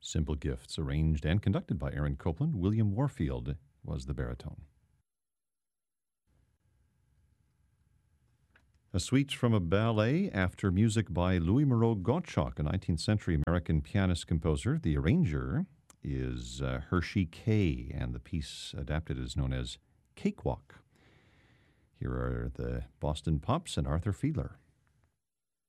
Simple Gifts, arranged and conducted by Aaron Copland. William Warfield was the baritone. A suite from a ballet after music by Louis Moreau Gottschalk, a 19th century American pianist-composer. The arranger is Hershey Kay, and the piece adapted is known as Cakewalk. Here are the Boston Pops and Arthur Fiedler.